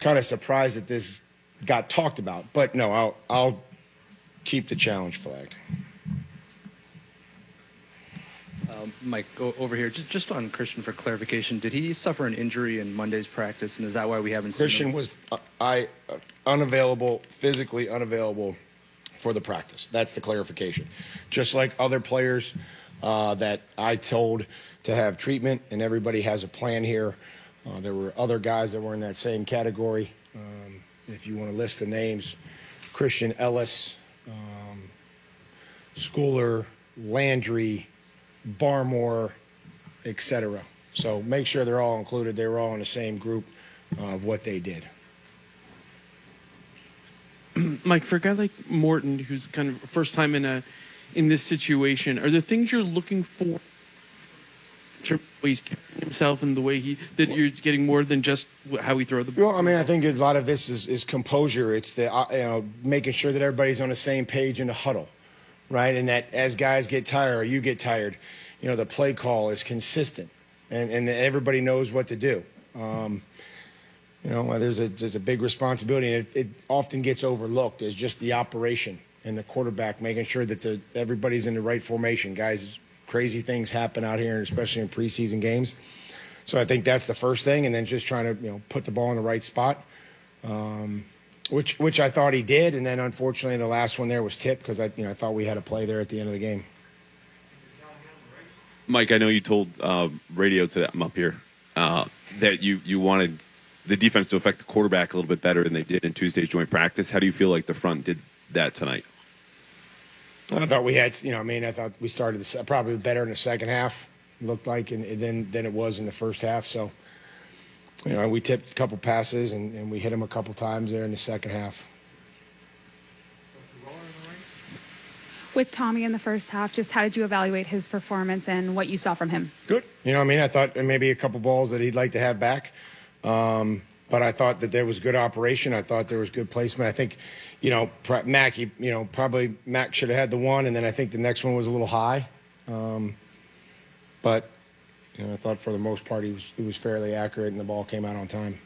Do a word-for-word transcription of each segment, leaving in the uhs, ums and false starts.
kind of surprised that this got talked about. But no, I'll I'll keep the challenge flag. Um, Mike, go over here. Just, just on Christian for clarification, did he suffer an injury in Monday's practice, and is that why we haven't Christian seen him? was uh, I uh, unavailable, physically unavailable for the practice. That's the clarification. Just like other players uh, that I told to have treatment, and everybody has a plan here. Uh, there were other guys that were in that same category. Um, if you want to list the names, Christian Ellis, um, Schooler, Landry, Barmore, et cetera. So make sure they're all included. They were all in the same group of what they did. Mike, for a guy like Morton, who's kind of first time in a in this situation, are there things you're looking for in terms of the way he's carrying himself and the way he that you're getting more than just how he throw the ball? Well, I mean, I think a lot of this is, is composure. It's the uh, you know making sure that everybody's on the same page in the huddle, right? And that as guys get tired or you get tired, you know, the play call is consistent, and and everybody knows what to do. Um, You know, there's a there's a big responsibility, and it, it often gets overlooked as just the operation and the quarterback making sure that the, everybody's in the right formation. Guys, crazy things happen out here, especially in preseason games. So I think that's the first thing, and then just trying to you know put the ball in the right spot, um, which which I thought he did, and then unfortunately the last one there was tipped because I you know I thought we had a play there at the end of the game. Mike, I know you told uh, radio to them up here uh, that you you wanted the defense to affect the quarterback a little bit better than they did in Tuesday's joint practice. How do you feel like the front did that tonight? I thought we had, you know, I mean, I thought we started the, probably better in the second half, it looked like, and, and then than it was in the first half. So, you know, we tipped a couple passes, and, and we hit them a couple times there in the second half. With Tommy in the first half, just how did you evaluate his performance and what you saw from him? Good. You know, I mean, I thought maybe a couple balls that he'd like to have back. Um, but I thought that there was good operation. I thought there was good placement. I think, you know, Mac, he, you know, probably Mac should have had the one, and then I think the next one was a little high. Um, but, you know, I thought for the most part he was he was fairly accurate, and the ball came out on time.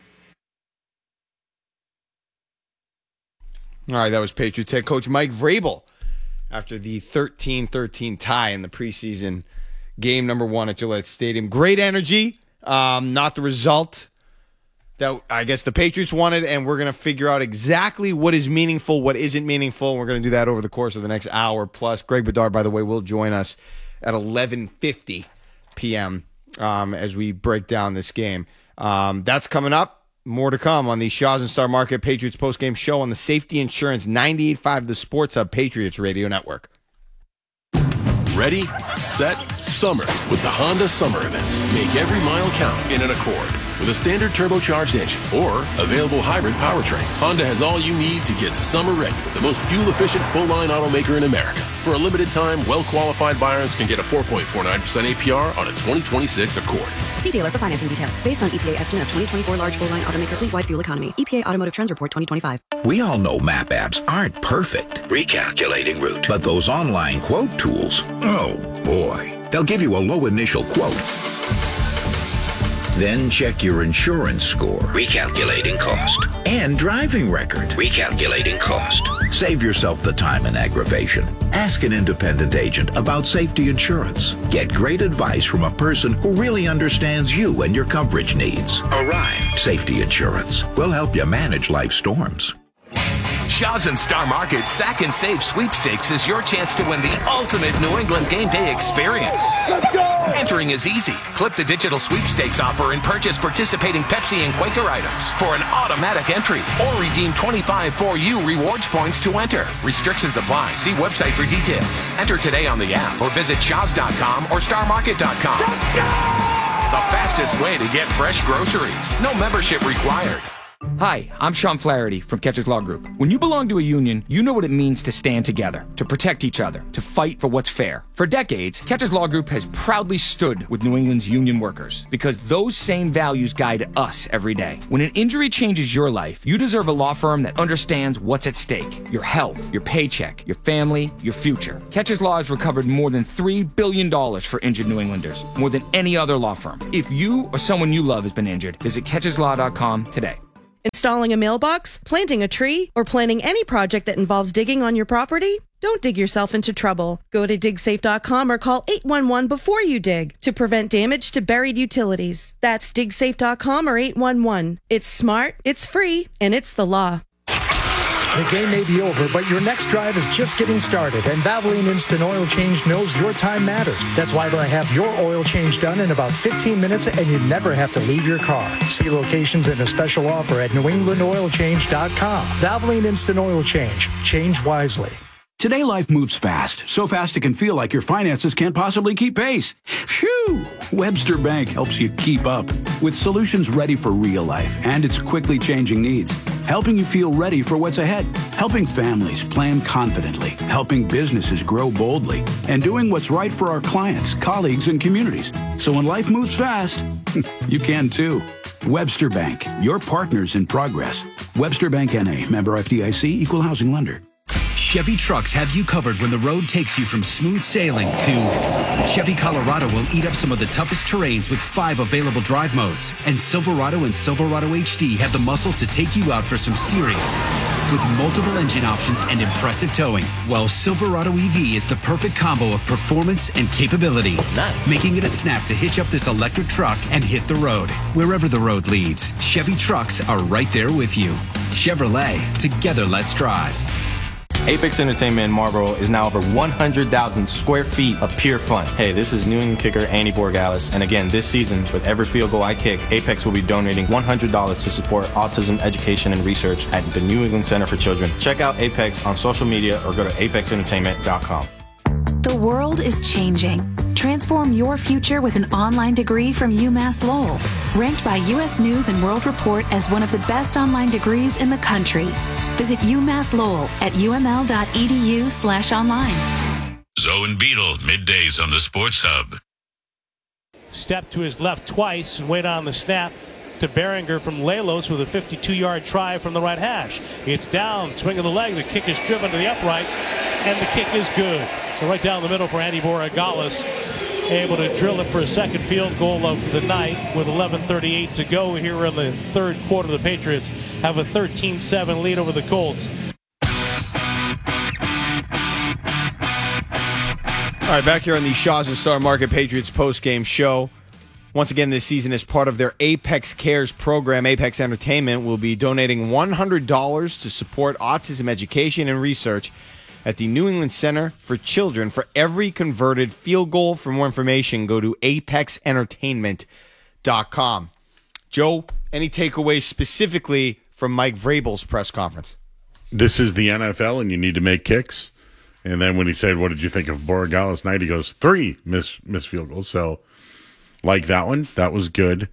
All right, that was Patriots head coach Mike Vrabel after the thirteen thirteen tie in the preseason game number one at Gillette Stadium. Great energy, um, not the result that I guess the Patriots wanted, and we're going to figure out exactly what is meaningful, what isn't meaningful. We're going to do that over the course of the next hour plus. Greg Bedard, by the way, will join us at eleven fifty p.m. Um, as we break down this game. Um, that's coming up. More to come on the Shaw's and Star Market Patriots postgame show on the Safety Insurance ninety-eight point five The Sports Hub Patriots Radio Network. Ready, set, summer with the Honda Summer Event. Make every mile count in an Accord. With a standard turbocharged engine or available hybrid powertrain, Honda has all you need to get summer ready with the most fuel-efficient full-line automaker in America. For a limited time, well-qualified buyers can get a four point four nine percent A P R on a twenty twenty-six Accord. See dealer for financing details. Based on E P A estimate of twenty twenty-four large full-line automaker fleet-wide fuel economy. E P A Automotive Trends Report twenty twenty-five. We all know map apps aren't perfect. Recalculating route. But those online quote tools, oh boy. They'll give you a low initial quote. Then check your insurance score. Recalculating cost. And driving record. Recalculating cost. Save yourself the time and aggravation. Ask an independent agent about safety insurance. Get great advice from a person who really understands you and your coverage needs. Arrive Safety Insurance will help you manage life's storms. Shaw's and Star Market Sack and Save Sweepstakes is your chance to win the ultimate New England game day experience. Let's go! Entering is easy. Click the digital sweepstakes offer and purchase participating Pepsi and Quaker items for an automatic entry, or redeem twenty-five for you rewards points to enter. Restrictions apply. See website for details. Enter today on the app or visit shaws dot com or star market dot com. The fastest way to get fresh groceries. No membership required. Hi, I'm Sean Flaherty from Catches Law Group. When you belong to a union, you know what it means to stand together, to protect each other, to fight for what's fair. For decades, Catches Law Group has proudly stood with New England's union workers because those same values guide us every day. When an injury changes your life, you deserve a law firm that understands what's at stake. Your health, your paycheck, your family, your future. Catches Law has recovered more than three billion dollars for injured New Englanders, more than any other law firm. If you or someone you love has been injured, visit catches law dot com today. Installing a mailbox, planting a tree, or planning any project that involves digging on your property? Don't dig yourself into trouble. Go to dig safe dot com or call eight one one before you dig to prevent damage to buried utilities. That's dig safe dot com or eight one one. It's smart, it's free, and it's the law. The game may be over, but your next drive is just getting started, and Valvoline Instant Oil Change knows your time matters. That's why they'll have your oil change done in about fifteen minutes, and you never have to leave your car. See locations and a special offer at new england oil change dot com. Valvoline Instant Oil Change. Change wisely. Today, life moves fast, so fast it can feel like your finances can't possibly keep pace. Phew! Webster Bank helps you keep up with solutions ready for real life and its quickly changing needs, helping you feel ready for what's ahead, helping families plan confidently, helping businesses grow boldly, and doing what's right for our clients, colleagues, and communities. So when life moves fast, you can too. Webster Bank, your partners in progress. Webster Bank N A, member F D I C, equal housing lender. Chevy trucks have you covered when the road takes you from smooth sailing to Chevy Colorado will eat up some of the toughest terrains with five available drive modes. And Silverado and Silverado H D have the muscle to take you out for some serious with multiple engine options and impressive towing. While Silverado E V is the perfect combo of performance and capability. Nice. Making it a snap to hitch up this electric truck and hit the road. Wherever the road leads, Chevy trucks are right there with you. Chevrolet, together let's drive. Apex Entertainment in Marlboro is now over one hundred thousand square feet of pure fun. Hey, this is New England kicker Andy Borgalis, and again, this season, with every field goal I kick, Apex will be donating one hundred dollars to support autism education and research at the New England Center for Children. Check out Apex on social media or go to apex entertainment dot com. The world is changing. Transform your future with an online degree from UMass Lowell. Ranked by U S News and World Report as one of the best online degrees in the country. Visit UMass Lowell at uml.edu slash online. Zoe and Beetle, middays on the Sports Hub. Step to his left twice and wait on the snap to Behringer from Lelos with a fifty-two-yard try from the right hash. It's down, swing of the leg, the kick is driven to the upright, and the kick is good. So right down the middle for Andy Borgalis, able to drill it for a second field goal of the night with eleven thirty-eight to go here in the third quarter. The Patriots have a thirteen seven lead over the Colts. All right, back here on the Shaw's and Star Market Patriots postgame show. Once again, this season, as part of their Apex Cares program, Apex Entertainment will be donating one hundred dollars to support autism education and research at the New England Center for Children for every converted field goal. For more information, go to apex entertainment dot com. Joe, any takeaways specifically from Mike Vrabel's press conference? This is the N F L, and you need to make kicks. And then when he said, what did you think of Borgalis night? He goes, three miss, miss field goals. So, like that one. That was good.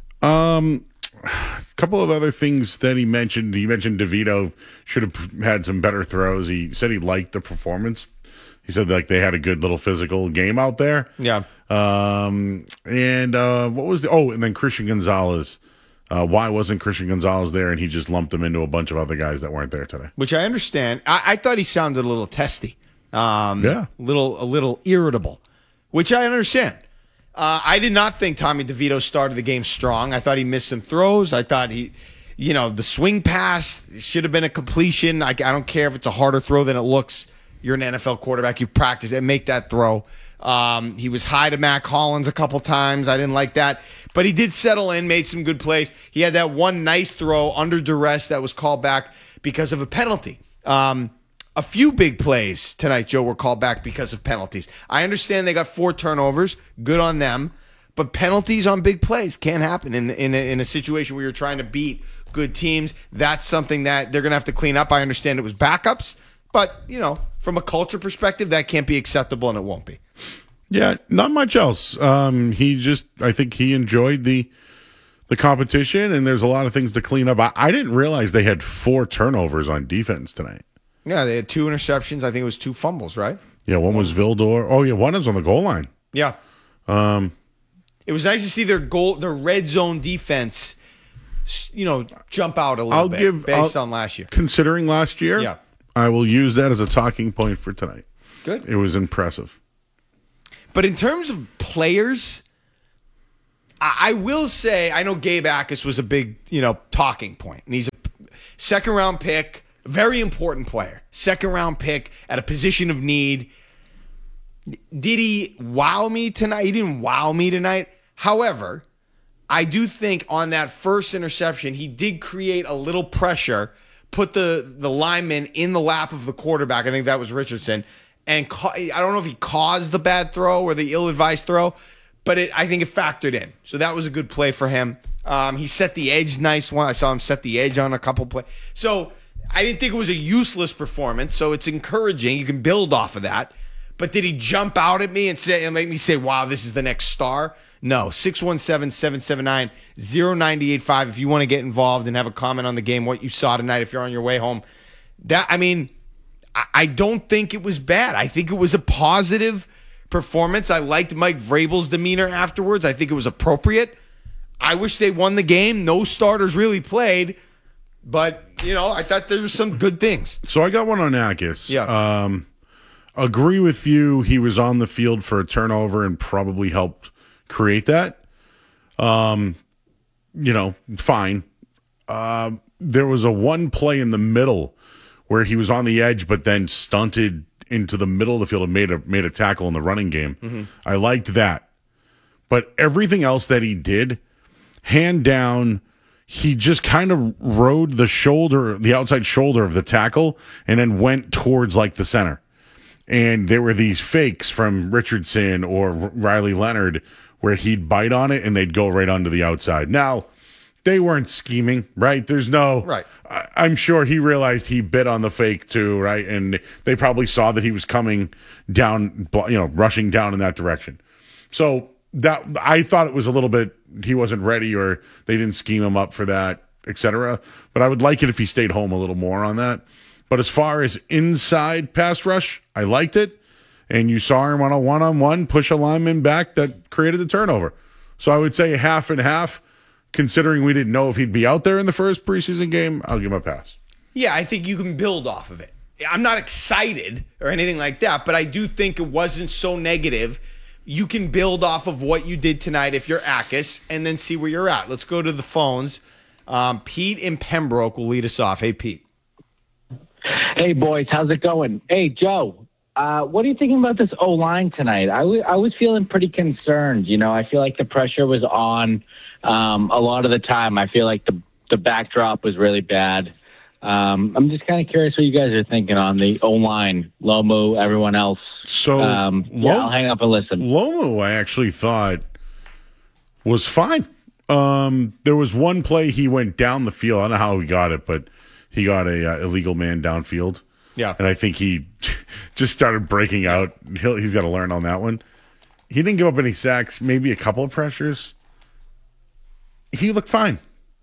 Um, a couple of other things that he mentioned. He mentioned DeVito should have had some better throws. He said he liked the performance. He said like they had a good little physical game out there. Yeah. Um, and uh, what was the, oh, and then Christian Gonzalez. Uh, why wasn't Christian Gonzalez there? And he just lumped them into a bunch of other guys that weren't there today. Which I understand. I, I thought he sounded a little testy. Um, yeah. Little, a little irritable, which I understand. Uh, I did not think Tommy DeVito started the game strong. I thought he missed some throws. I thought he, you know, the swing pass should have been a completion. I, I don't care if it's a harder throw than it looks. You're an N F L quarterback. You've practiced and make that throw. Um, he was high to Mac Hollins a couple times. I didn't like that. But he did settle in, made some good plays. He had that one nice throw under duress that was called back because of a penalty. Um, a few big plays tonight, Joe, were called back because of penalties. I understand they got four turnovers. Good on them. But penalties on big plays can't happen in, in, a, in a situation where you're trying to beat good teams. That's something that they're going to have to clean up. I understand it was backups. But, you know, from a culture perspective, that can't be acceptable, and it won't be. Yeah, not much else. Um, he just, I think he enjoyed the the competition, and there's a lot of things to clean up. I, I didn't realize they had four turnovers on defense tonight. Yeah, they had two interceptions. I think it was two fumbles, right? Yeah, one was Vildor. Oh, yeah, one is on the goal line. Yeah. Um, it was nice to see their goal, their red zone defense, you know, jump out a little I'll bit give, based I'll, on last year. Considering last year, yeah. I will use that as a talking point for tonight. Good. It was impressive. But in terms of players, I, I will say, I know Gabe Akis was a big, you know, talking point, and he's a second round pick, very important player, second round pick at a position of need. Did he wow me tonight? He didn't wow me tonight. However, I do think on that first interception, he did create a little pressure, put the, the lineman in the lap of the quarterback. I think that was Richardson. And ca- I don't know if he caused the bad throw or the ill-advised throw, but it, I think it factored in. So that was a good play for him. Um, he set the edge nice one. I saw him set the edge on a couple plays. So I didn't think it was a useless performance. So it's encouraging. You can build off of that. But did he jump out at me and say and make me say, wow, this is the next star? No. six one seven, seven seven nine, zero nine eight five if you want to get involved and have a comment on the game, what you saw tonight if you're on your way home. That I mean, I don't think it was bad. I think it was a positive performance. I liked Mike Vrabel's demeanor afterwards. I think it was appropriate. I wish they won the game. No starters really played. But, you know, I thought there was some good things. So I got one on Akis. Yeah. Um, agree with you. He was on the field for a turnover and probably helped create that. Um, you know, fine. Uh, there was a one play in the middle where he was on the edge but then stunted into the middle of the field and made a made a tackle in the running game. Mm-hmm. I liked that. But everything else that he did, hand down, he just kind of rode the shoulder, the outside shoulder of the tackle and then went towards like the center. And there were these fakes from Richardson or Riley Leonard where he'd bite on it and they'd go right onto the outside. Now, they weren't scheming, right? There's no, right. I, I'm sure he realized he bit on the fake too, right? And they probably saw that he was coming down, you know, rushing down in that direction. So that I thought it was a little bit, he wasn't ready or they didn't scheme him up for that, et cetera. But I would like it if he stayed home a little more on that. But as far as inside pass rush, I liked it. And you saw him on a one-on-one push a lineman back that created the turnover. So I would say half and half. Considering we didn't know if he'd be out there in the first preseason game, I'll give him a pass. Yeah, I think you can build off of it. I'm not excited or anything like that, but I do think it wasn't so negative. You can build off of what you did tonight if you're Akis and then see where you're at. Let's go to the phones. Um, Pete in Pembroke will lead us off. Hey, Pete. Hey, boys. How's it going? Hey, Joe. Uh, what are you thinking about this O-line tonight? I, w- I was feeling pretty concerned. You know, I feel like the pressure was on um, a lot of the time. I feel like the the backdrop was really bad. Um, I'm just kind of curious what you guys are thinking on the O-line, Lomu, everyone else. So, um, yeah, Lo- I'll hang up and listen. Lomu, I actually thought was fine. Um, there was one play he went down the field. I don't know how he got it, but he got a uh, illegal man downfield. Yeah. And I think he just started breaking out. He'll, he's got to learn on that one. He didn't give up any sacks, maybe a couple of pressures. He looked fine.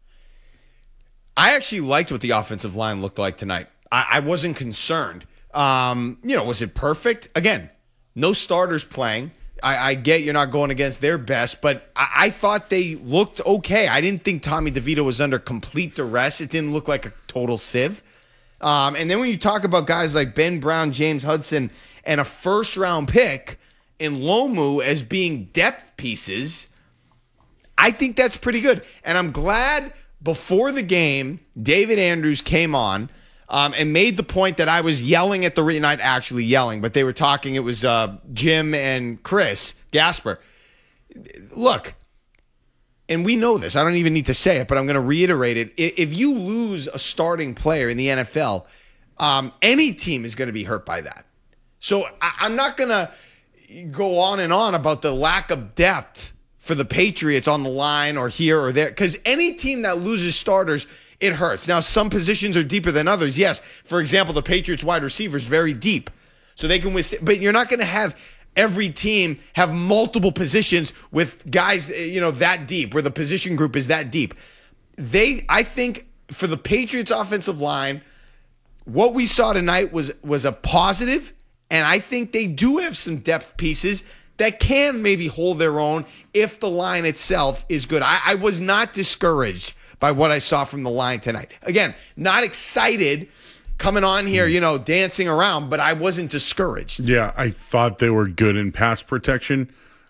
I actually liked what the offensive line looked like tonight. I, I wasn't concerned. Um, you know, was it perfect? Again, no starters playing. I, I get you're not going against their best, but I, I thought they looked okay. I didn't think Tommy DeVito was under complete duress. It didn't look like a total sieve. Um, and then when you talk about guys like Ben Brown, James Hudson, and a first-round pick in Lomu as being depth pieces, I think that's pretty good. And I'm glad before the game, David Andrews came on um, and made the point that I was yelling at the – not actually yelling, but they were talking. It was uh, Jim and Chris Gasper. Look, and we know this. I don't even need to say it, but I'm going to reiterate it. If you lose a starting player in the N F L, um, any team is going to be hurt by that. So I, I'm not going to go on and on about the lack of depth for the Patriots on the line or here or there, because any team that loses starters, it hurts. Now, some positions are deeper than others. Yes, for example, the Patriots wide receiver is very deep, so they can withstand. But you're not going to have every team have multiple positions with guys, you know, that deep, where the position group is that deep. They, I think, for the Patriots offensive line, what we saw tonight was was a positive, and I think they do have some depth pieces that can maybe hold their own if the line itself is good. I, I was not discouraged by what I saw from the line tonight. Again, not excited coming on here, you know, dancing around, but I wasn't discouraged. Yeah, I thought they were good in pass protection.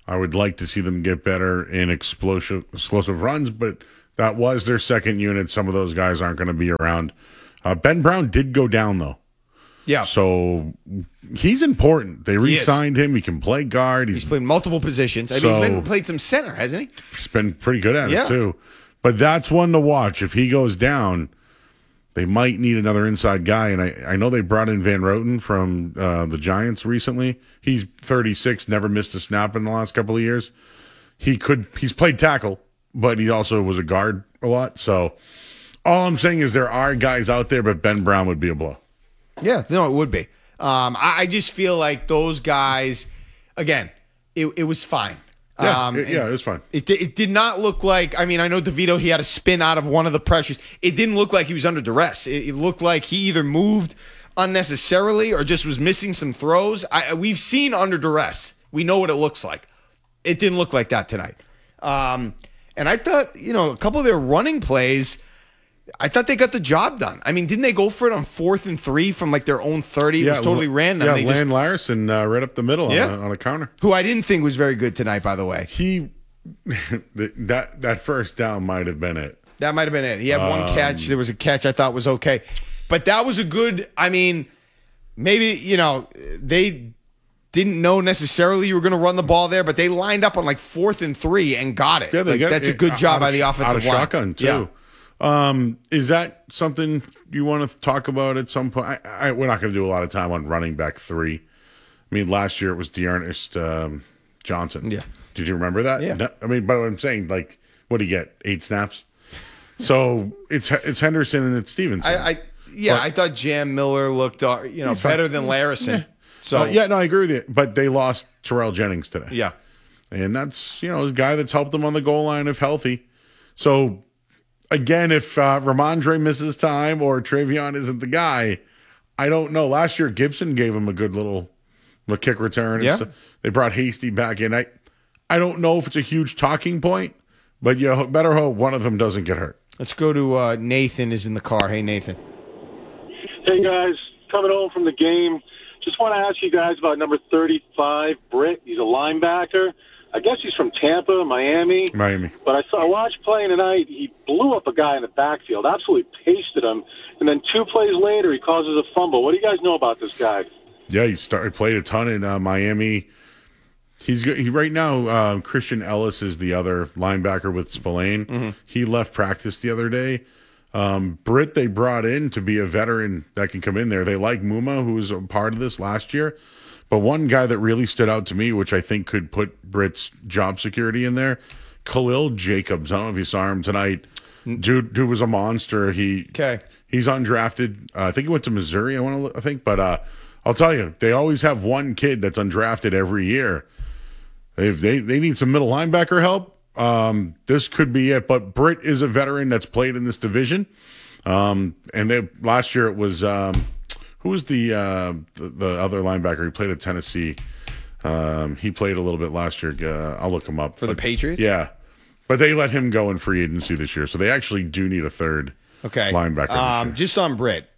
I would like to see them get better in explosive explosive runs, but that was their second unit. Some of those guys aren't going to be around. Uh, Ben Brown did go down, though. Yeah. So he's important. They re-signed him. He can play guard. He's, He's played multiple positions. I mean, So- he's been played some center, hasn't he? he's been pretty good at Yeah. it, too. But that's one to watch. If he goes down, they might need another inside guy. And I, I know they brought in Van Roten from uh, the Giants recently. He's thirty-six, never missed a snap in the last couple of years. He could. He's played tackle, but he also was a guard a lot. So all I'm saying is there are guys out there, but Ben Brown would be a blow. Yeah, no, it would be. Um, I, I just feel like those guys, again, it, it was fine. Yeah, Um, it- yeah, it was fine. It, di- it did not look like, I mean, I know DeVito, he had a spin out of one of the pressures. It didn't look like he was under duress. It, it looked like he either moved unnecessarily or just was missing some throws. I, we've seen under duress. We know what it looks like. It didn't look like that tonight. Um, and I thought, you know, a couple of their running plays, I thought they got the job done. I mean, didn't they go for it on fourth and three from like their own thirty? It was totally random. Yeah, They just- Land Larson uh, right up the middle Yeah. on, a, on a counter. who I didn't think was very good tonight, by the way. He that that first down might have been it. That might have been it. He had one Um, catch. There was a catch I thought was okay. But that was a good, I mean, maybe, you know, they didn't know necessarily you were going to run the ball there, but they lined up on like fourth and three and got it. Yeah, they Like, got that's a it good job out by of- the out offensive of line. shotgun too. Yeah. Um, is that something you want to talk about at some point? I, I, we're not going to do a lot of time on running back three. I mean, last year it was Dearness um, Johnson. Yeah. Did you remember that? Yeah. No, I mean, but what I'm saying, like, what do you get? Eight snaps. So it's it's Henderson and it's Stevenson. I, I yeah, But- I thought Jam Miller looked, uh, you know, He's fine. better than Larison. Yeah. So Uh, yeah, no, I agree with you. But they lost Terrell Jennings today. Yeah. And that's, you know, a guy that's helped them on the goal line if healthy. So, again, if uh, Ramondre misses time or Travion isn't the guy, I don't know. Last year, Gibson gave him a good little a kick return. and Yeah. stuff. They brought Hasty back in. I, I don't know if it's a huge talking point, but you ho- better hope one of them doesn't get hurt. Let's go to uh, Nathan is in the car. Hey, Nathan. Hey guys, coming home from the game, just want to ask you guys about number thirty-five, Britt. He's a linebacker. I guess he's from Tampa, Miami. Miami. But I saw I watched playing tonight. He blew up a guy in the backfield, absolutely pasted him, and then two plays later he causes a fumble. What do you guys know about this guy? Yeah, he started played a ton in uh, Miami. He's good. He right now. Uh, Christian Ellis is the other linebacker with Spillane. Mm-hmm. He left practice the other day. Um, Britt they brought in to be a veteran that can come in there. They like Muma, who was a part of this last year. But one guy that really stood out to me, which I think could put Britt's job security in there, Khalil Jacobs. I don't know if you saw him tonight. Dude, dude was a monster. He okay. He's undrafted. Uh, I think he went to Missouri. I want to. I think, but uh, I'll tell you, they always have one kid that's undrafted every year. If they they need some middle linebacker help, um, this could be it. But Britt is a veteran that's played in this division. Um, and they last year it was um, who was the, uh, the the other linebacker? He played at Tennessee. Um, he played a little bit last year. Uh, I'll look him up For the But- Patriots? Yeah, but they let him go in free agency this year, so they actually do need a third Okay. linebacker. this Um, year. just on Britt,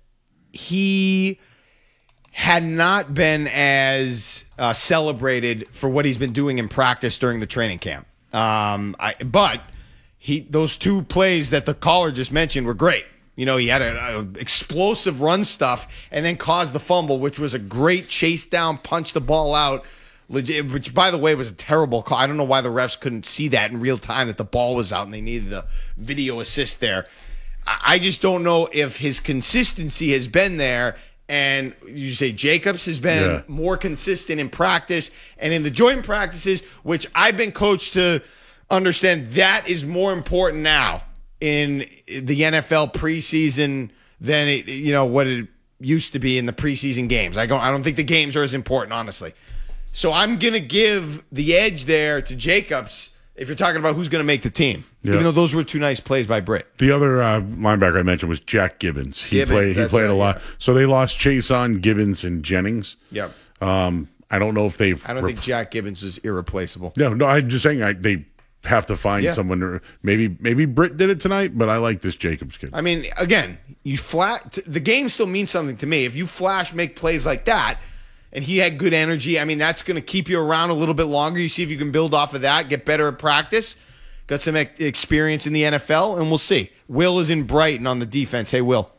he had not been as uh, celebrated for what he's been doing in practice during the training camp. Um, I, but he those two plays that the caller just mentioned were great. You know, he had an explosive run stuff and then caused the fumble, which was a great chase down, punch the ball out. Legit, which, by the way, was a terrible call. I don't know why the refs couldn't see that in real time, that the ball was out and they needed a video assist there. I I just don't know if his consistency has been there. And you say Jacobs has been Yeah. more consistent in practice and in the joint practices, which I've been coached to understand that is more important now in the N F L preseason than it, you know, what it used to be in the preseason games. I don't, I don't think the games are as important, honestly. So I'm going to give the edge there to Jacobs if you're talking about who's going to make the team, Yeah. even though those were two nice plays by Britt. The other uh, linebacker I mentioned was Jack Gibbons. He Gibbons, played. He that's played a right, lot. yeah. So they lost Chase on Gibbons and Jennings. Yep. Um, I don't know if they've. I don't think Jack Gibbons was irreplaceable. No, no. I'm just saying I, they have to find Yeah. someone. Or maybe maybe Britt did it tonight, but I like this Jacobs kid. I mean, again, you flat. The game still means something to me. If you flash, make plays like that, and he had good energy. I mean, that's going to keep you around a little bit longer. You see if you can build off of that, get better at practice. Got some ex- experience in the N F L, and we'll see. Will is in Brighton on the defense. Hey, Will.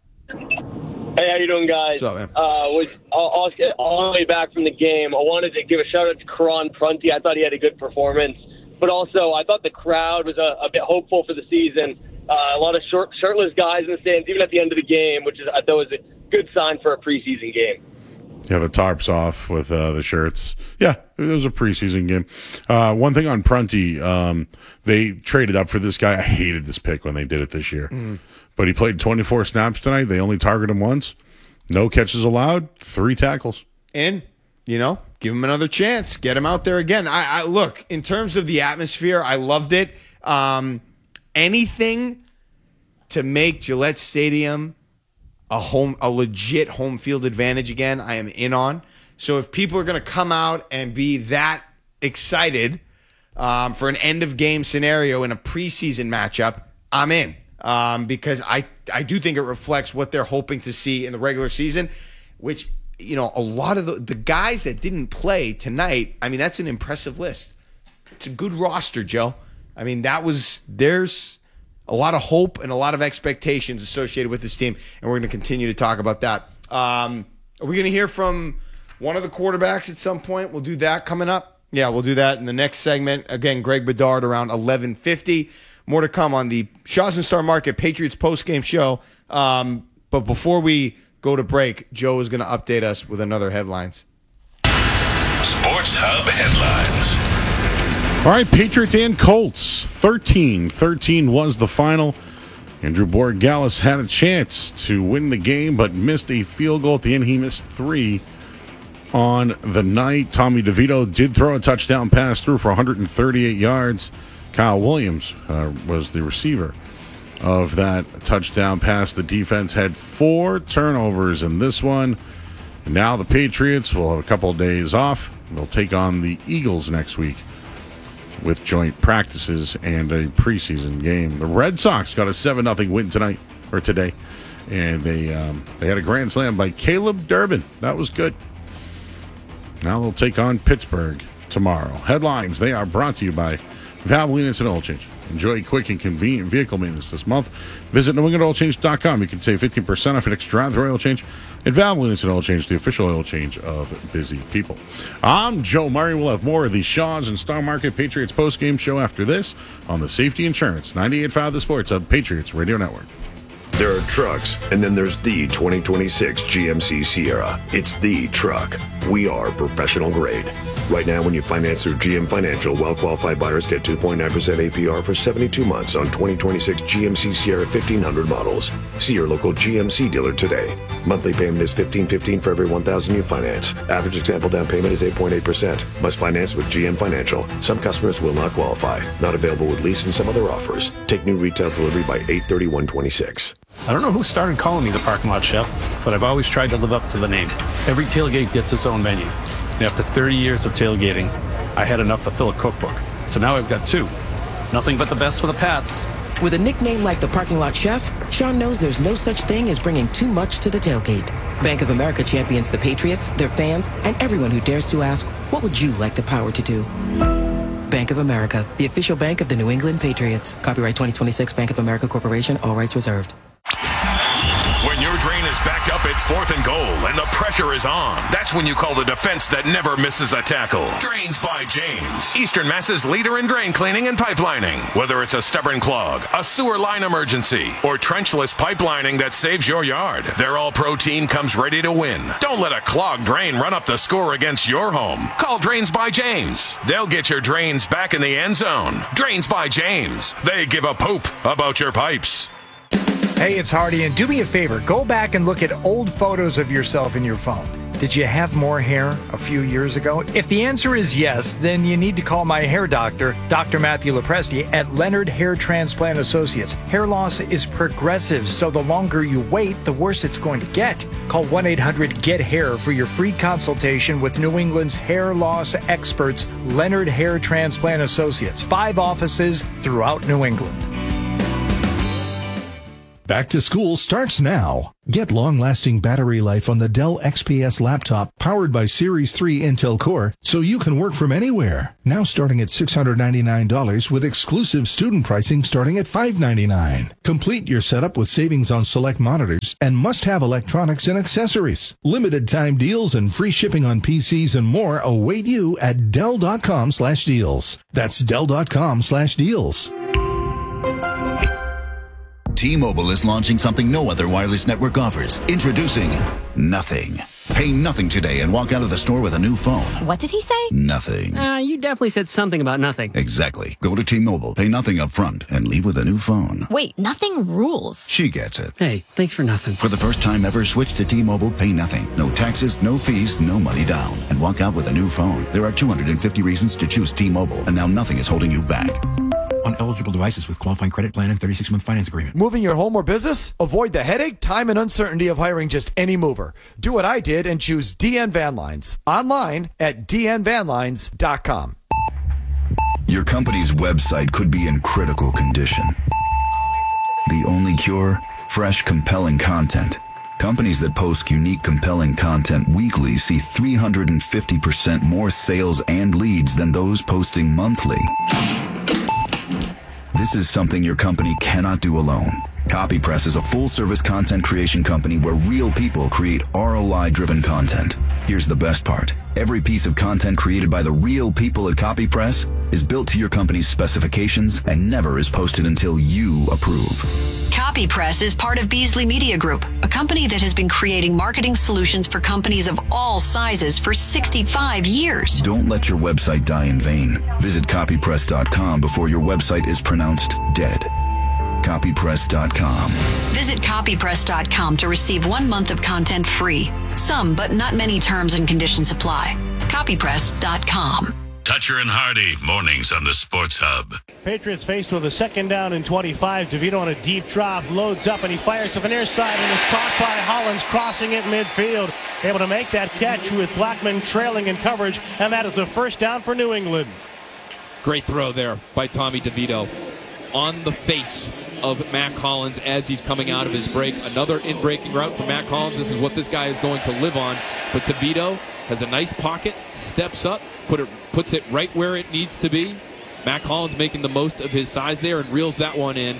Hey, how you doing, guys? What's up, man? Uh, was all, all the way back from the game, I wanted to give a shout-out to Karan Prunty. I thought he had a good performance. But also, I thought the crowd was a, a bit hopeful for the season. Uh, a lot of short, shirtless guys in the stands, even at the end of the game, which is I thought was a good sign for a preseason game. Yeah, the tarps off with uh, the shirts. Yeah, it was a preseason game. Uh, one thing on Prunty, um, they traded up for this guy. I hated this pick when they did it this year. Mm. But he played twenty-four snaps tonight. They only targeted him once. No catches allowed. Three tackles. And, you know, give him another chance. Get him out there again. I, I look, in terms of the atmosphere, I loved it. Um, anything to make Gillette Stadium a home, a legit home field advantage again, I am in on. So if people are going to come out and be that excited um, for an end of game scenario in a preseason matchup, I'm in um, because I I do think it reflects what they're hoping to see in the regular season, which, you know, a lot of the, the guys that didn't play tonight, I mean, that's an impressive list. It's a good roster, Joe. I mean, that was there's a lot of hope and a lot of expectations associated with this team, and we're going to continue to talk about that. Um, are we going to hear from one of the quarterbacks at some point? We'll do that coming up. Yeah, we'll do that in the next segment. Again, Greg Bedard around eleven fifty. More to come on the Shaw's and Star Market Patriots postgame show. Um, but before we go to break, Joe is going to update us with another headlines. Sports Hub headlines. All right, Patriots and Colts. thirteen thirteen was the final. Andrew Borregales had a chance to win the game, but missed a field goal at the end. He missed three on the night. Tommy DeVito did throw a touchdown pass through for one hundred thirty-eight yards. Kyle Williams uh, was the receiver of that touchdown pass. The defense had four turnovers in this one. And now the Patriots will have a couple of days off. They'll take on the Eagles next week with joint practices and a preseason game. The Red Sox got a seven nothing win tonight, or today. And they um, they had a grand slam by Caleb Durbin. That was good. Now they'll take on Pittsburgh tomorrow. Headlines, they are brought to you by Valvoline Instant Oil Change. Enjoy quick and convenient vehicle maintenance this month. Visit new england oil change dot com. You can save fifteen percent off an extra oil change at Valvoline Instant Oil Change, the official oil change of busy people. I'm Joe Murray. We'll have more of the Shaw's and Star Market Patriots postgame show after this on the Safety Insurance ninety-eight point five The Sports Hub Patriots Radio Network. There are trucks, and then there's the twenty twenty-six G M C Sierra. It's the truck. We are professional grade. Right now, when you finance through G M Financial, well-qualified buyers get two point nine percent A P R for seventy-two months on twenty twenty-six G M C Sierra fifteen hundred models. See your local G M C dealer today. Monthly payment is fifteen fifteen for every one thousand you finance. Average example down payment is eight point eight percent. Must finance with G M Financial. Some customers will not qualify. Not available with lease and some other offers. Take new retail delivery by eight thirty-one twenty-six. I don't know who started calling me the parking lot chef, but I've always tried to live up to the name. Every tailgate gets its own menu. And after thirty years of tailgating, I had enough to fill a cookbook. So now I've got two. Nothing but the best for the Pats. With a nickname like the Parking Lot Chef, Sean knows there's no such thing as bringing too much to the tailgate. Bank of America champions the Patriots, their fans, and everyone who dares to ask, what would you like the power to do? Bank of America, the official bank of the New England Patriots. Copyright twenty twenty-six Bank of America Corporation, all rights reserved. When your drain is backed up, it's fourth and goal, and the pressure is on. That's when you call the defense that never misses a tackle. Drains by James, Eastern Mass's leader in drain cleaning and pipelining. Whether it's a stubborn clog, a sewer line emergency, or trenchless pipelining that saves your yard, their all-pro team comes ready to win. Don't let a clogged drain run up the score against your home. Call Drains by James. They'll get your drains back in the end zone. Drains by James. They give a poop about your pipes. Hey, it's Hardy, and do me a favor. Go back and look at old photos of yourself in your phone. Did you have more hair a few years ago? If the answer is yes, then you need to call my hair doctor, Doctor Matthew Lopresti, at Leonard Hair Transplant Associates. Hair loss is progressive, so the longer you wait, the worse it's going to get. Call one eight hundred get hair for your free consultation with New England's hair loss experts, Leonard Hair Transplant Associates. Five offices throughout New England. Back to school starts now. Get long-lasting battery life on the Dell X P S laptop powered by Series three Intel Core so you can work from anywhere. Now starting at six hundred ninety-nine dollars with exclusive student pricing starting at five hundred ninety-nine dollars. Complete your setup with savings on select monitors and must-have electronics and accessories. Limited time deals and free shipping on P Cs and more await you at Dell.com slash deals. That's Dell.com slash deals. T-Mobile is launching something no other wireless network offers. Introducing Nothing. Pay nothing today and walk out of the store with a new phone. What did he say? Nothing. Uh, you definitely said something about nothing. Exactly. Go to T-Mobile, pay nothing up front, and leave with a new phone. Wait, nothing rules. She gets it. Hey, thanks for nothing. For the first time ever, switch to T-Mobile, pay nothing. No taxes, no fees, no money down. And walk out with a new phone. There are two hundred fifty reasons to choose T-Mobile, and now nothing is holding you back. On eligible devices with qualifying credit plan and thirty-six month finance agreement. Moving your home or business? Avoid the headache, time, and uncertainty of hiring just any mover. Do what I did and choose D N Van Lines. Online at d n van lines dot com. Your company's website could be in critical condition. The only cure? Fresh, compelling content. Companies that post unique, compelling content weekly see three hundred fifty percent more sales and leads than those posting monthly. This is something your company cannot do alone. CopyPress is a full-service content creation company where real people create R O I-driven content. Here's the best part. Every piece of content created by the real people at CopyPress is built to your company's specifications and never is posted until you approve. CopyPress is part of Beasley Media Group, a company that has been creating marketing solutions for companies of all sizes for sixty-five years. Don't let your website die in vain. Visit copypress dot com before your website is pronounced dead. copypress dot com. Visit copypress dot com to receive one month of content free. Some, but not many terms and conditions apply. copypress dot com. Toucher and Hardy, mornings on the Sports Hub. Patriots faced with a second down and twenty-five. DeVito on a deep drop, loads up, and he fires to the near side, and it's caught by Hollins, crossing it midfield. Able to make that catch with Blackman trailing in coverage, and that is a first down for New England. Great throw there by Tommy DeVito on the face of Matt Collins as he's coming out of his break. Another in-breaking route for Matt Collins. This is what this guy is going to live on. But DeVito has a nice pocket, steps up, put it, puts it right where it needs to be. Matt Collins making the most of his size there and reels that one in.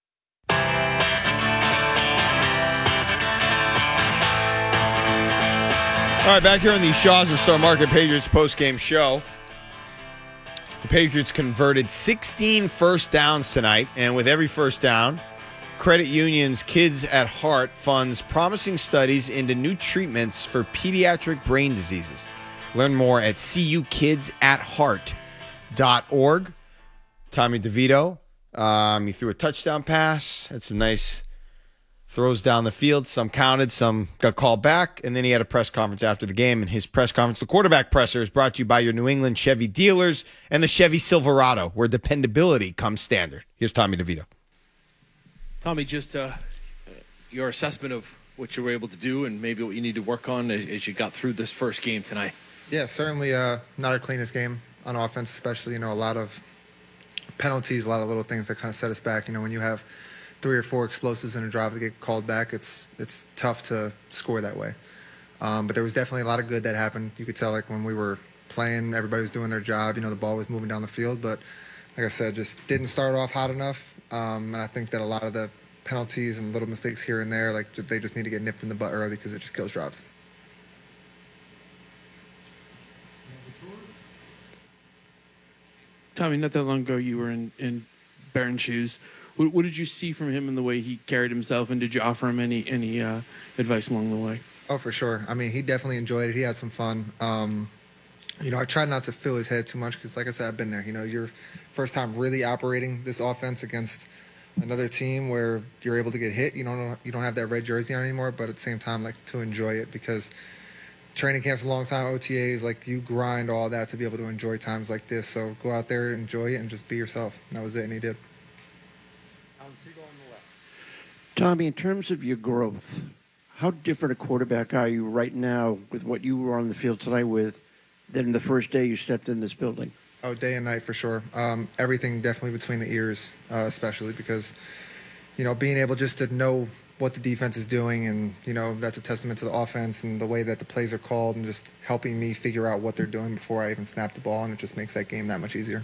All right, back here on the Shaw's and Star Market Patriots post-game show. The Patriots converted sixteen first downs tonight, and with every first down, Credit Union's Kids at Heart funds promising studies into new treatments for pediatric brain diseases. Learn more at c u kids at heart dot org. Tommy DeVito, um, he threw a touchdown pass, had some nice throws down the field. Some counted, some got called back, and then he had a press conference after the game. And his press conference, the quarterback presser, is brought to you by your New England Chevy dealers and the Chevy Silverado, where dependability comes standard. Here's Tommy DeVito. Tommy, just uh, your assessment of what you were able to do and maybe what you need to work on as, as you got through this first game tonight. Yeah, certainly uh, not our cleanest game on offense, especially, you know, a lot of penalties, a lot of little things that kind of set us back. You know, when you have three or four explosives in a drive that get called back, it's it's tough to score that way. Um, but there was definitely a lot of good that happened. You could tell, like, when we were playing, everybody was doing their job. You know, the ball was moving down the field. But, like I said, just didn't start off hot enough. Um, and I think that a lot of the penalties and little mistakes here and there, like, they just need to get nipped in the butt early because it just kills drives. Tommy, not that long ago, you were in, in Barron's shoes. What, what did you see from him in the way he carried himself, and did you offer him any any uh, advice along the way? Oh, for sure. I mean, he definitely enjoyed it. He had some fun. Um, you know, I tried not to fill his head too much because, like I said, I've been there. You know, your first time really operating this offense against another team where you're able to get hit. You don't you don't have that red jersey on anymore, but at the same time, like, to enjoy it because training camp's a long time, O T As, like, you grind all that to be able to enjoy times like this. So go out there, enjoy it, and just be yourself. And that was it, and he did. Tommy, in terms of your growth, how different a quarterback are you right now with what you were on the field tonight with than the first day you stepped in this building? Oh, day and night for sure. Um, everything definitely between the ears, uh, especially because, you know, being able just to know what the defense is doing, and, you know, that's a testament to the offense and the way that the plays are called and just helping me figure out what they're doing before I even snap the ball, and it just makes that game that much easier.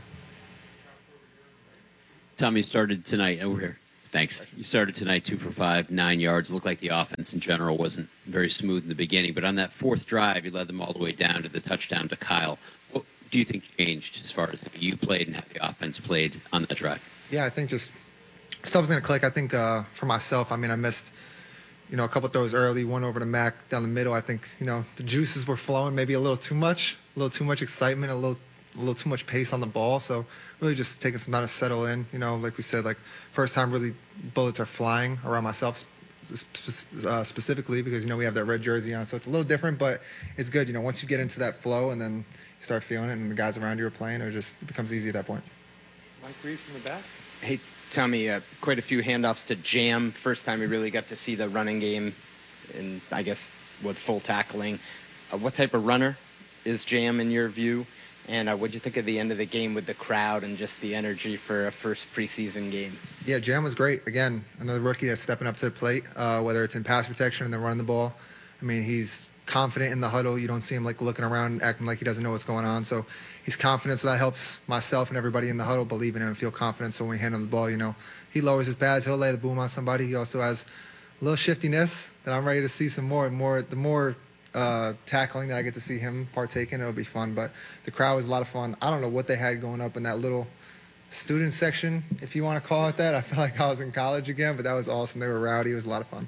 Tommy, started tonight over here. Thanks. You started tonight two for five, nine yards. Looked like the offense in general wasn't very smooth in the beginning, but on that fourth drive, you led them all the way down to the touchdown to Kyle. What do you think changed as far as how you played and how the offense played on that drive? Yeah, I think just stuff was going to click. I think uh, for myself, I mean, I missed, you know, a couple throws early, one over to Mac down the middle. I think, you know, the juices were flowing, maybe a little too much, a little too much excitement, a little, a little too much pace on the ball. So really just taking some time to settle in. You know, like we said, like first time really bullets are flying around myself uh, specifically because, you know, we have that red jersey on. So it's a little different, but it's good. You know, once you get into that flow and then you start feeling it and the guys around you are playing, it just it becomes easy at that point. Mike Reese in the back. Hey, Tommy, uh, quite a few handoffs to Jam. First time we really got to see the running game, and I guess with full tackling. Uh, what type of runner is Jam in your view? And uh, what did you think of the end of the game with the crowd and just the energy for a first preseason game? Yeah, Jam was great. Again, another rookie that's stepping up to the plate, uh, whether it's in pass protection and then running the ball. I mean, he's confident in the huddle. You don't see him like looking around, acting like he doesn't know what's going on. So he's confident, so that helps myself and everybody in the huddle believe in him and feel confident. So when we hand him the ball, you know, he lowers his pads, he'll lay the boom on somebody. He also has a little shiftiness that I'm ready to see some more. More the more uh, tackling that I get to see him partake in, it'll be fun. But the crowd was a lot of fun. I don't know what they had going up in that little student section, if you want to call it that. I felt like I was in college again, but that was awesome. They were rowdy. It was a lot of fun.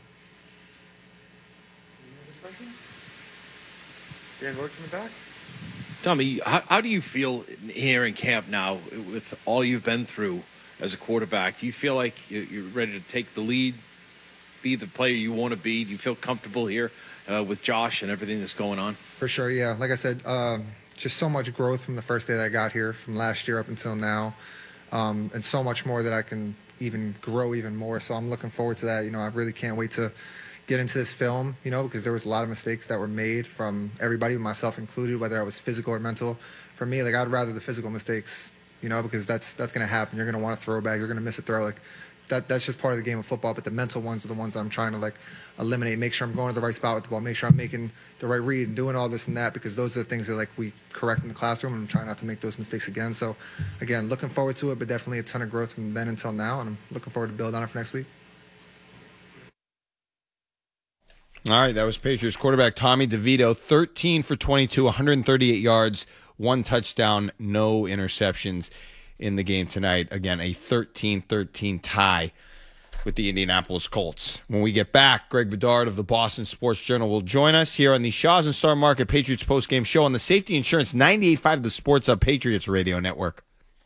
Dan Roach in the back. Tommy, how, how do you feel here in camp now with all you've been through as a quarterback? Do you feel like you're ready to take the lead, be the player you want to be? Do you feel comfortable here uh, with Josh and everything that's going on? For sure, yeah. Like I said, uh, just so much growth from the first day that I got here, from last year up until now, um, and so much more that I can even grow even more. So I'm looking forward to that. You know, I really can't wait to get into this film, you know, because there was a lot of mistakes that were made from everybody, myself included, whether I was physical or mental. For me, like, I'd rather the physical mistakes, you know, because that's that's going to happen. You're going to want to throw back. You're going to miss a throw. Like, that that's just part of the game of football. But the mental ones are the ones that I'm trying to, like, eliminate, make sure I'm going to the right spot with the ball, make sure I'm making the right read and doing all this and that, because those are the things that, like, we correct in the classroom, and I'm trying not to make those mistakes again. So, again, looking forward to it, but definitely a ton of growth from then until now, and I'm looking forward to build on it for next week. All right, that was Patriots quarterback Tommy DeVito, thirteen for twenty-two, one hundred thirty-eight yards, one touchdown, no interceptions in the game tonight. Again, a thirteen thirteen tie with the Indianapolis Colts. When we get back, Greg Bedard of the Boston Sports Journal will join us here on the Shaw's and Star Market Patriots postgame show on the Safety Insurance ninety-eight point five The Sports Hub Patriots Radio Network.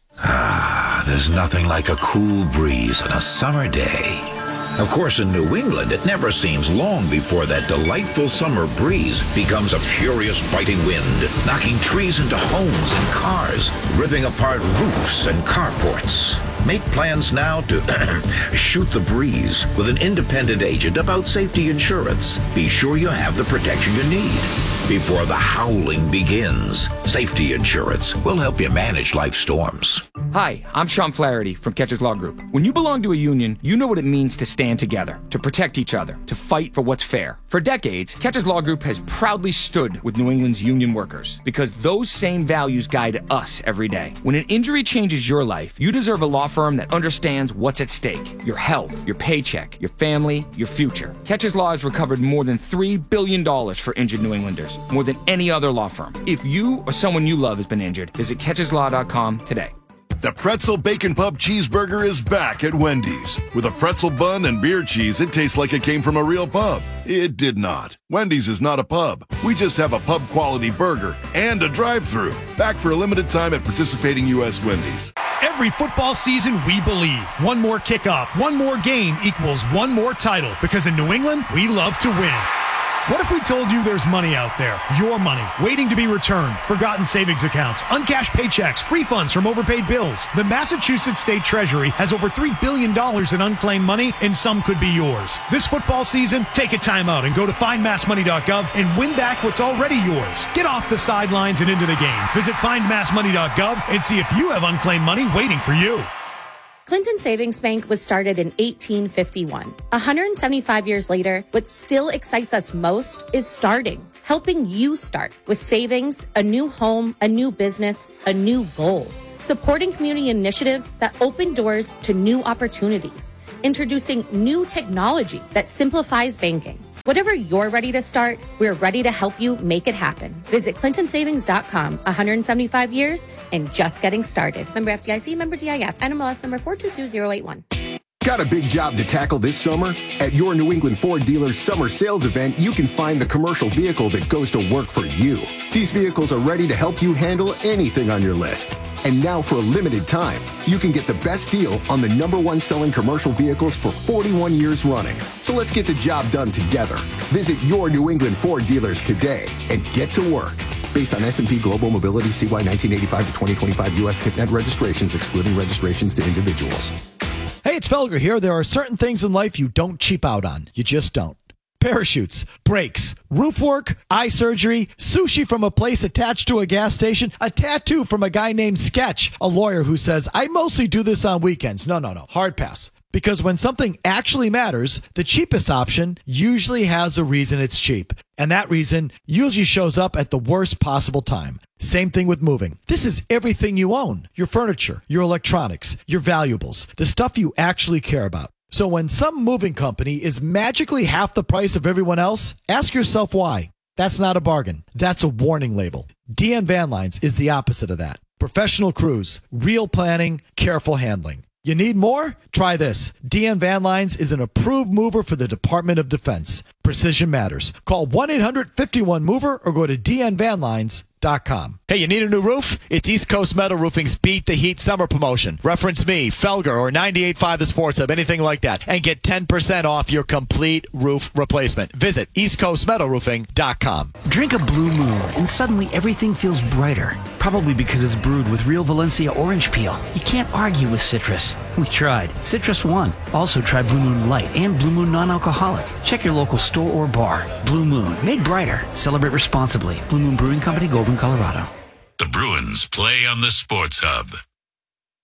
Ah, there's nothing like a cool breeze on a summer day. Of course, in New England, it never seems long before that delightful summer breeze becomes a furious biting wind, knocking trees into homes and cars, ripping apart roofs and carports. Make plans now to shoot the breeze with an independent agent about safety insurance. Be sure you have the protection you need before the howling begins. Safety insurance will help you manage life storms. Hi, I'm Sean Flaherty from Catches Law Group. When you belong to a union, you know what it means to stand together, to protect each other, to fight for what's fair. For decades, Catches Law Group has proudly stood with New England's union workers because those same values guide us every day. When an injury changes your life, you deserve a law firm that understands what's at stake. Your health, your paycheck, your family, your future. Catches Law has recovered more than three billion dollars for injured New Englanders, more than any other law firm. If you or someone you love has been injured, visit catches law dot com today. The Pretzel Bacon Pub Cheeseburger is back at Wendy's. With a pretzel bun and beer cheese, it tastes like it came from a real pub. It did not. Wendy's is not a pub. We just have a pub-quality burger and a drive-thru. Back for a limited time at participating U S Wendy's. Every football season, we believe one more kickoff, one more game equals one more title. Because in New England, we love to win. What if we told you there's money out there, your money, waiting to be returned, forgotten savings accounts, uncashed paychecks, refunds from overpaid bills? The Massachusetts State Treasury has over three billion dollars in unclaimed money, and some could be yours. This football season, take a time out and go to find mass money dot gov and win back what's already yours. Get off the sidelines and into the game. Visit find mass money dot gov and see if you have unclaimed money waiting for you. Clinton Savings Bank was started in eighteen fifty-one. one hundred seventy-five years later, what still excites us most is starting, helping you start with savings, a new home, a new business, a new goal. Supporting community initiatives that open doors to new opportunities, introducing new technology that simplifies banking. Whatever you're ready to start, we're ready to help you make it happen. Visit clinton savings dot com. one hundred seventy-five years and just getting started. Member F D I C, member D I F, N M L S number four two two zero eight one. Got a big job to tackle this summer? At your New England Ford dealer's summer sales event, you can find the commercial vehicle that goes to work for you. These vehicles are ready to help you handle anything on your list. And now for a limited time, you can get the best deal on the number one selling commercial vehicles for forty-one years running. So let's get the job done together. Visit your New England Ford dealers today and get to work. Based on S and P Global Mobility C Y nineteen eighty-five to twenty twenty-five U S TipNet registrations, excluding registrations to individuals. Hey, it's Felger here. There are certain things in life you don't cheap out on. You just don't. Parachutes, brakes, roof work, eye surgery, sushi from a place attached to a gas station, a tattoo from a guy named Sketch, a lawyer who says, I mostly do this on weekends. No, no, no. Hard pass. Because when something actually matters, the cheapest option usually has a reason it's cheap. And that reason usually shows up at the worst possible time. Same thing with moving. This is everything you own. Your furniture, your electronics, your valuables, the stuff you actually care about. So when some moving company is magically half the price of everyone else, ask yourself why. That's not a bargain. That's a warning label. D N Van Lines is the opposite of that. Professional crews, real planning, careful handling. You need more? Try this. D N Van Lines is an approved mover for the Department of Defense. Precision matters. Call one eight hundred fifty-one mover or go to d n van lines dot com. Hey, you need a new roof? It's East Coast Metal Roofing's Beat the Heat summer promotion. Reference me, Felger, or ninety-eight point five The Sports Hub, anything like that, and get ten percent off your complete roof replacement. Visit east coast metal roofing dot com. Drink a Blue Moon, and suddenly everything feels brighter. Probably because it's brewed with real Valencia orange peel. You can't argue with citrus. We tried. Citrus won. Also try Blue Moon Light and Blue Moon Non-Alcoholic. Check your local store or bar. Blue Moon, made brighter. Celebrate responsibly. Blue Moon Brewing Company, Golden, Colorado. The Bruins play on the Sports Hub.